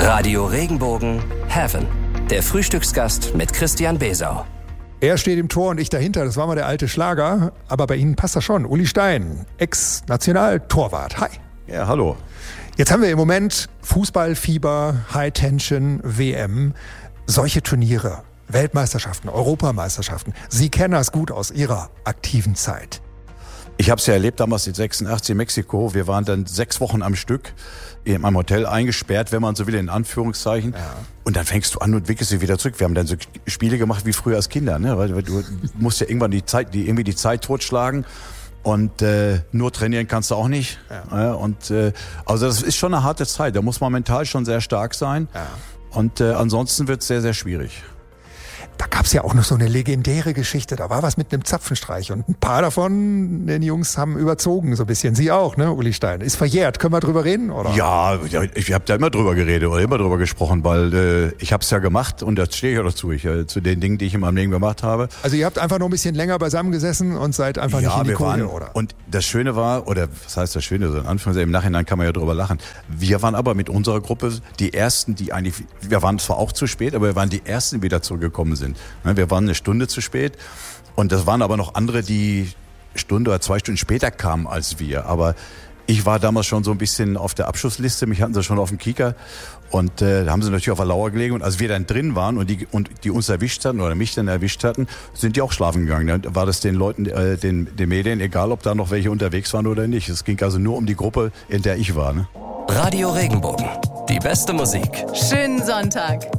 Radio Regenbogen Heaven. Der Frühstücksgast mit Christian Besau. Er steht im Tor und ich dahinter. Das war mal der alte Schlager. Aber bei Ihnen passt das schon. Uli Stein, Ex-Nationaltorwart. Hi. Ja, hallo. Jetzt haben wir im Moment Fußballfieber, High-Tension, WM. Solche Turniere, Weltmeisterschaften, Europameisterschaften. Sie kennen das gut aus Ihrer aktiven Zeit. Ich habe es ja erlebt damals in 86 in Mexiko. Wir waren dann 6 Wochen am Stück in einem Hotel eingesperrt, wenn man so will, in Anführungszeichen. Ja. Und dann fängst du an und wickelst dich wieder zurück. Wir haben dann so Spiele gemacht wie früher als Kinder, ne? Weil du musst ja irgendwann die Zeit totschlagen. Und nur trainieren kannst du auch nicht. Ja. Also das ist schon eine harte Zeit. Da muss man mental schon sehr stark sein. Ja. Und ansonsten wird es sehr, sehr schwierig. Da gab's ja auch noch so eine legendäre Geschichte. Da war was mit einem Zapfenstreich. Und ein paar davon, den Jungs, haben überzogen so ein bisschen. Sie auch, ne, Uli Stein? Ist verjährt. Können wir drüber reden, oder? Ja, ich habe da immer drüber geredet oder immer drüber gesprochen, weil ich habe es ja gemacht und da stehe ich auch dazu. Zu den Dingen, die ich in meinem Leben gemacht habe. Also ihr habt einfach noch ein bisschen länger beisammen gesessen und seid einfach nicht in die Kohle, oder? Und das Schöne war, oder was heißt das Schöne? So in Anführungszeichen, im Nachhinein kann man ja drüber lachen. Wir waren aber mit unserer Gruppe die Ersten, wir waren zwar auch zu spät, aber wir waren die Ersten, die wieder zurückgekommen sind. Wir waren eine Stunde zu spät und das waren aber noch andere, die Stunde oder 2 Stunden später kamen als wir. Aber ich war damals schon so ein bisschen auf der Abschussliste, mich hatten sie schon auf dem Kieker und da haben sie natürlich auf der Lauer gelegen. Und als wir dann drin waren und die uns erwischt hatten oder mich dann erwischt hatten, sind die auch schlafen gegangen. Dann war das den Leuten, den Medien, egal ob da noch welche unterwegs waren oder nicht. Es ging also nur um die Gruppe, in der ich war. Ne? Radio Regenbogen, die beste Musik. Schönen Sonntag.